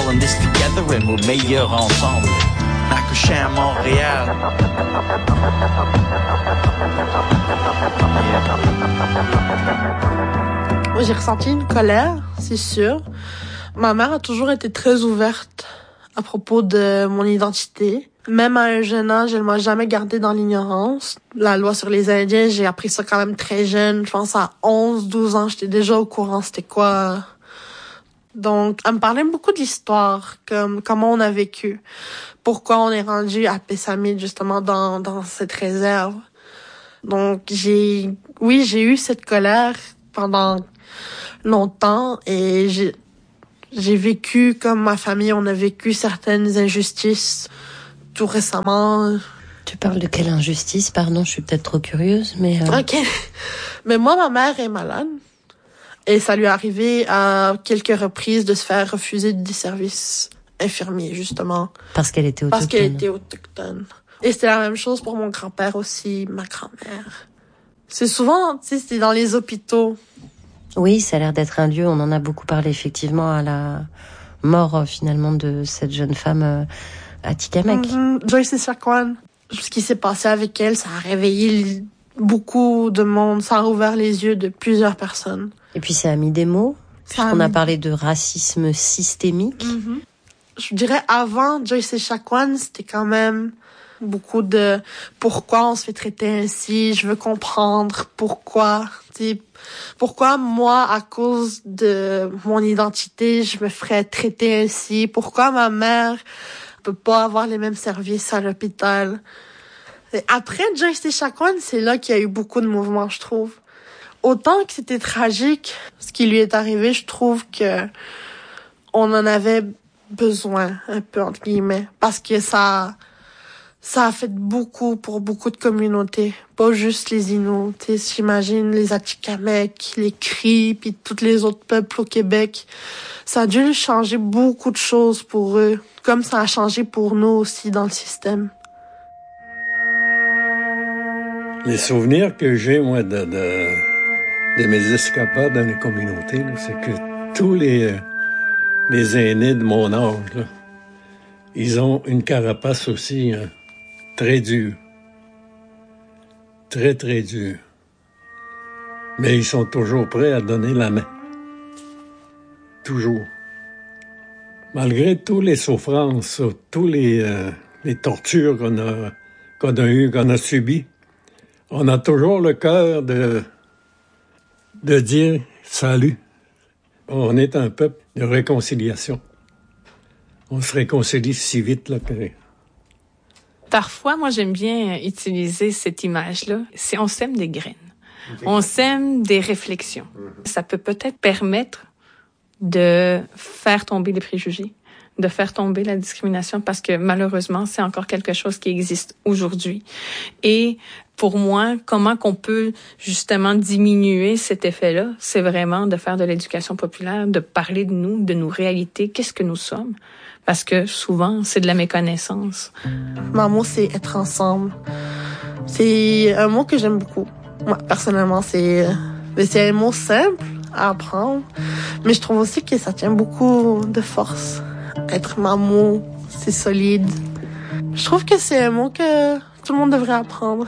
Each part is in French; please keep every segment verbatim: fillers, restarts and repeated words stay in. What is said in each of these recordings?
in this together and we're meilleurs ensemble. Accouché à Montréal. Yeah. J'ai ressenti une colère, c'est sûr. Ma mère a toujours été très ouverte à propos de mon identité. Même à un jeune âge, elle m'a jamais gardée dans l'ignorance. La loi sur les Indiens, j'ai appris ça quand même très jeune. Je pense à onze, douze ans, j'étais déjà au courant c'était quoi. Donc, elle me parlait beaucoup de l'histoire, comme comment on a vécu, pourquoi on est rendu à Pessamit, justement, dans, dans cette réserve. Donc, j'ai, oui, j'ai eu cette colère pendant longtemps et j'ai, j'ai vécu comme ma famille, on a vécu certaines injustices tout récemment. Tu parles de quelle injustice? Pardon, je suis peut-être trop curieuse, mais... Euh... Ok. Mais moi, ma mère est malade. Et ça lui est arrivé à quelques reprises de se faire refuser des services infirmiers, justement. Parce qu'elle était autochtone. Parce qu'elle était autochtone. Et c'était la même chose pour mon grand-père aussi, ma grand-mère. C'est souvent, tu sais, c'est dans les hôpitaux. Oui, ça a l'air d'être un lieu, on en a beaucoup parlé effectivement à la mort, finalement, de cette jeune femme euh, à Tikamek. Mm-hmm. Joyce Echaquan. Ce qui s'est passé avec elle, ça a réveillé beaucoup de monde, ça a ouvert les yeux de plusieurs personnes. Et puis ça a mis des mots, puisqu'on a, a parlé de racisme systémique. Mm-hmm. Je dirais avant Joyce Echaquan, c'était quand même beaucoup de pourquoi on se fait traiter ainsi, je veux comprendre pourquoi, t'sais, pourquoi moi, à cause de mon identité, je me ferais traiter ainsi, pourquoi ma mère peut pas avoir les mêmes services à l'hôpital. Et après Joyce Echaquan, c'est là qu'il y a eu beaucoup de mouvements, je trouve. Autant que c'était tragique, ce qui lui est arrivé, je trouve que on en avait besoin, un peu, entre guillemets, parce que ça, ça a fait beaucoup pour beaucoup de communautés, pas juste les Inuits. Tu sais, j'imagine les Atikamekw, les Cris, puis tous les autres peuples au Québec. Ça a dû changer beaucoup de choses pour eux, comme ça a changé pour nous aussi dans le système. Les souvenirs que j'ai, moi, de, de, de mes escapades dans les communautés, là, c'est que tous les, les aînés de mon âge, là, ils ont une carapace aussi hein, très dure. Très, très dure. Mais ils sont toujours prêts à donner la main. Toujours. Malgré toutes les souffrances, tous les, euh, les tortures qu'on a, qu'on a eues, qu'on a subies, on a toujours le cœur de, de dire salut. On est un peuple de réconciliation. On se réconcilie si vite, là, que... Parfois, moi, j'aime bien utiliser cette image-là. C'est on sème des graines. On sème des réflexions. Ça peut peut-être permettre de faire tomber les préjugés, de faire tomber la discrimination, parce que malheureusement, c'est encore quelque chose qui existe aujourd'hui. Et pour moi, comment qu'on peut justement diminuer cet effet-là, c'est vraiment de faire de l'éducation populaire, de parler de nous, de nos réalités, qu'est-ce que nous sommes. Parce que souvent, c'est de la méconnaissance. Mon mot, c'est être ensemble. C'est un mot que j'aime beaucoup. Moi, personnellement, c'est, c'est un mot simple à apprendre, mais je trouve aussi que ça tient beaucoup de force. Être mamou, c'est solide. Je trouve que c'est un mot que tout le monde devrait apprendre.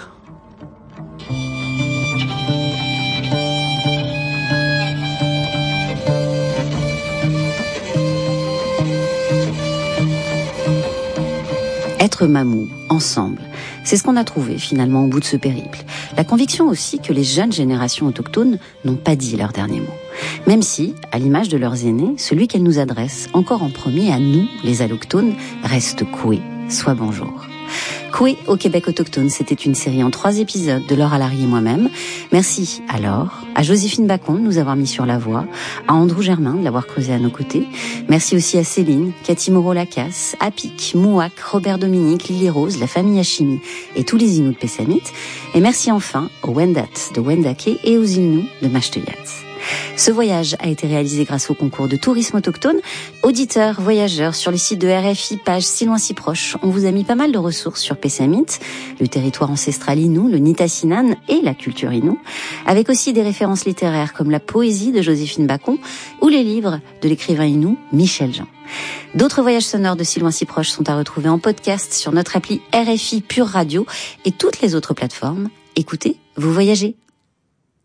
Être mamou, ensemble. C'est ce qu'on a trouvé finalement au bout de ce périple. La conviction aussi que les jeunes générations autochtones n'ont pas dit leur dernier mot. Même si, à l'image de leurs aînés, celui qu'elles nous adressent encore en premier à nous, les allochtones, reste Koué, soit bonjour. Koué au Québec autochtone, c'était une série en trois épisodes de Laure Allary et moi-même. Merci à Laure, à Joséphine Bacon de nous avoir mis sur la voie, à Andrew Germain de l'avoir creusé à nos côtés. Merci aussi à Céline, Cathy Moreau-Lacasse, Apik, Mouak, Robert Dominique, Lily Rose, la famille Hachimi et tous les Inuits de Pessamit. Et merci enfin aux Wendat de Wendake et aux Inuits de Mashteuiat. Ce voyage a été réalisé grâce au concours de tourisme autochtone. Auditeurs, voyageurs, sur le site de R F I, page Si loin si proche, on vous a mis pas mal de ressources sur Pessamit, le territoire ancestral Innu, le Nitassinan et la culture Innu, avec aussi des références littéraires comme la poésie de Joséphine Bacon ou les livres de l'écrivain Innu Michel Jean. D'autres voyages sonores de Si loin si proche sont à retrouver en podcast sur notre appli R F I Pure Radio et toutes les autres plateformes. Écoutez, vous voyagez.